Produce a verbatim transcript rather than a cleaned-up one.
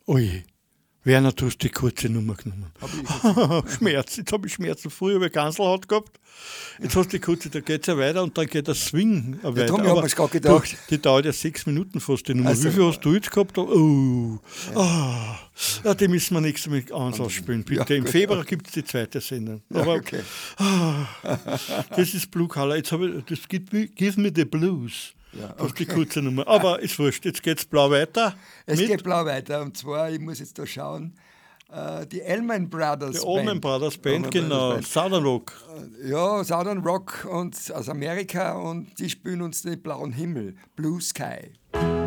Ui. Werner, du hast die kurze Nummer genommen. Schmerz, jetzt habe ich Schmerzen. Früher habe ich Ganselhaut gehabt. Jetzt hast du die kurze, da geht es ja weiter und dann geht das Swing weiter. Ja, darum habe ich mir's gerade gedacht. Du, die dauert ja sechs Minuten fast, die Nummer. Also, wie viel hast du jetzt gehabt? Oh, ja. Ah, ja, die müssen wir nächstes Mal ausspielen. Bitte. Ja, Im Februar gibt es die zweite Sendung. Aber, ja, okay. Ah, das ist Blue Color. Jetzt habe ich, das gibt Give Me the Blues. Ja, das ist okay. die kurze Nummer. Aber ist wurscht, jetzt geht es blau weiter. Es mit geht blau weiter. Und zwar, ich muss jetzt da schauen, uh, die Allman Brothers die Band. Allman Brothers Band, Allman genau. Brothers Band. Southern Rock. Ja, Southern Rock und aus Amerika und die spielen uns den blauen Himmel. Blue Sky.